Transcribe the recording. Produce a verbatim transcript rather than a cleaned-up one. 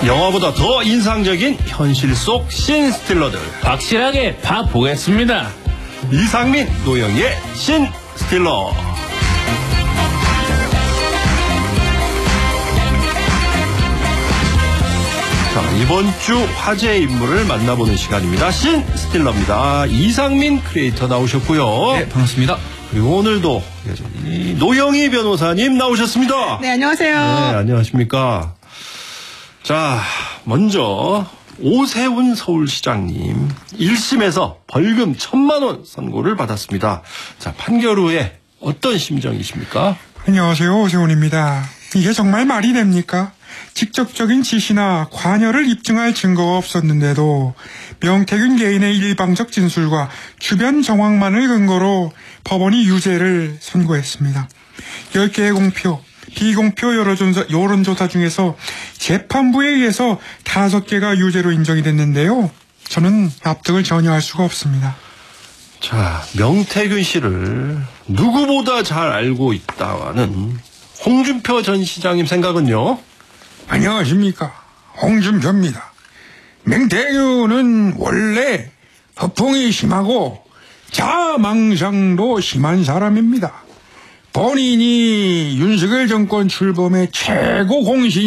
영화보다 더 인상적인 현실 속 신스틸러들 확실하게 봐보겠습니다. 이상민, 노영희의 신스틸러. 자, 이번 주 화제 인물을 만나보는 시간입니다. 신스틸러입니다. 이상민 크리에이터 나오셨고요. 네, 반갑습니다. 그리고 오늘도 여전히 노영희 변호사님 나오셨습니다. 네, 안녕하세요. 네, 안녕하십니까. 자, 먼저 오세훈 서울시장님 일 심에서 벌금 천만 원 선고를 받았습니다. 자, 판결 후에 어떤 심정이십니까? 안녕하세요, 오세훈입니다. 이게 정말 말이 됩니까? 직접적인 지시나 관여를 입증할 증거가 없었는데도 명태균 개인의 일방적 진술과 주변 정황만을 근거로 법원이 유죄를 선고했습니다. 열 개의 공표, 비공표 여론조사, 여론조사 중에서 재판부에 의해서 다섯 개가 유죄로 인정이 됐는데요. 저는 납득을 전혀 할 수가 없습니다. 자, 명태균 씨를 누구보다 잘 알고 있다는 홍준표 전 시장님 생각은요? 안녕하십니까, 홍준표입니다. 명태균은 원래 허풍이 심하고 자망상도 심한 사람입니다. 본인이 윤석열 정권 출범의 최고 공신